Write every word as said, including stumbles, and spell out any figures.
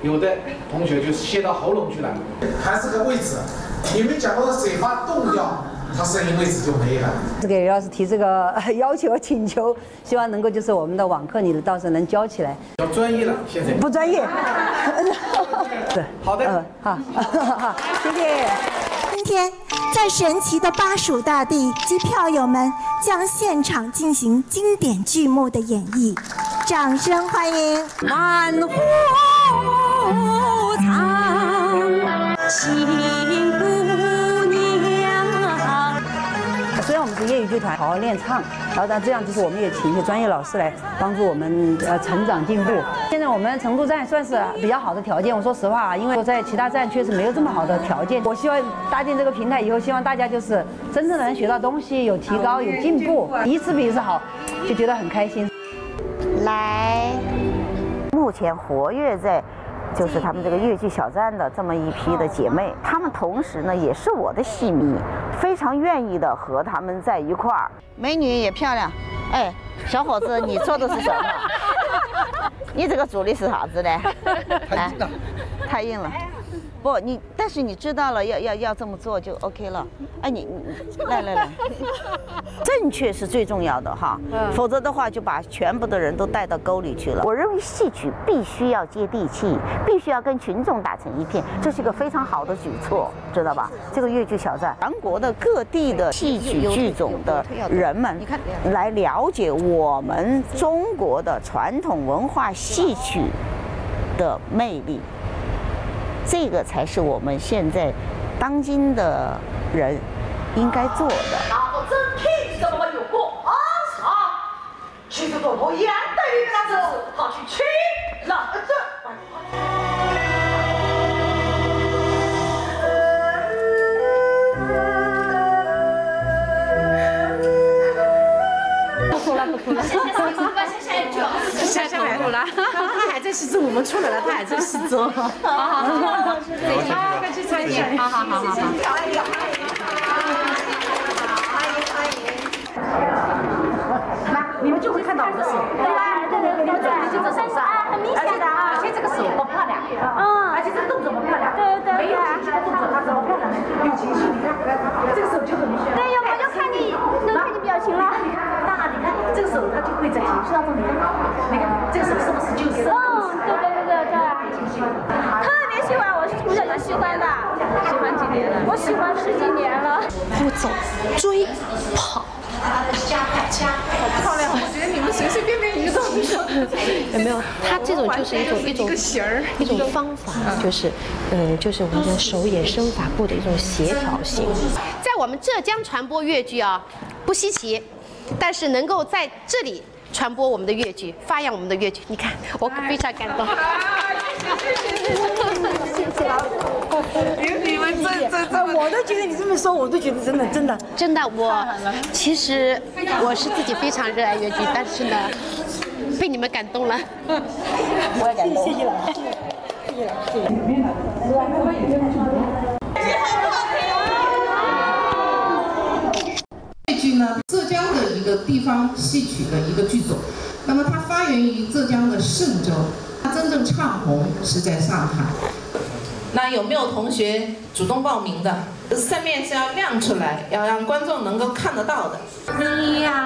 有的同学就写到喉咙去了， 还是个位置。你们讲到的水花动掉，它声音位置就没了。 给刘老师提这个要求请求，希望能够就是我们的网课你到时候能教起来。 要专业了，现在不专业。 是好的， 嗯，好，好，谢谢。 今天，在神奇的巴蜀大地及票友们将现场进行经典剧目的演绎，掌声欢迎！ 万户藏新姑娘。 虽然我们是业余剧团，好好练唱，然后但这样就是我们也请一些专业老师来帮助我们呃成长进步。现在我们成都站算是比较好的条件，我说实话啊，因为在其他站确实没有这么好的条件。我希望搭建这个平台以后，希望大家就是真正的能学到东西，有提高，有进步，一次比一次好，就觉得很开心。 来，目前活跃在就是他们这个粤剧小站的这么一批的姐妹，她们同时呢也是我的戏迷，非常愿意的和她们在一块儿。美女也漂亮，哎，小伙子，你做的是什么？你这个做的是啥子呢？太硬了，太硬了。不，你但是你知道了，要要要这么做就 OK 了。哎，你你来来来，正确是最重要的哈，否则的话就把全部的人都带到沟里去了。我认为戏曲必须要接地气，必须要跟群众打成一片，这是一个非常好的举措，知道吧？这个粤剧小站，全国的各地的戏曲剧种的人们来了解我们中国的传统文化戏曲的魅力。这个才是我们现在当今的人应该做的。 然后真品怎么有过啊？啥？去这做我眼袋里面那是好去去了这。 哭了，哭了。下下来了，他还在戏中，我们出来了，他还在戏中。好好好，好，快去参加。好好好好好。欢迎欢迎。来，你们就会看到我的手。对吧？对对对对对，就这手上，很明显的啊。而且这个手多漂亮。嗯。而且这个动作多漂亮。对对对。没有情绪的动作，它怎么漂亮呢？有情绪，你看，这个手就很明显。对呀，我就看你，能看你表情了。当然，你看这个手，它就会在情绪当中，你看，你看这个手是不是就是？嗯，对对对对对。特别喜欢，我是从小就喜欢的。喜欢几年了？我喜欢十几年了。 步走、追、跑。 好漂亮！我觉得你们随随便便一个动作， 有没有？它这种就是一种一种一种方法，就是嗯，就是我们的手眼身法步的一种协调性。 在我们浙江传播粤剧啊，不稀奇，但是能够在这里传播我们的粤剧，发扬我们的粤剧，你看我非常感动。 你们这这这，我都觉得你这么说，我都觉得真的真的真的，我其实我是自己非常热爱粤剧，但是呢，被你们感动了。 我也感动，谢谢了，谢谢了，谢谢了。粤剧呢，浙江的一个地方戏曲的一个剧种，那么它发源于浙江的嵊州，它真正唱红是在上海。那有没有同学主动报名的？扇面是要亮出来，要让观众能够看得到的。 你呀。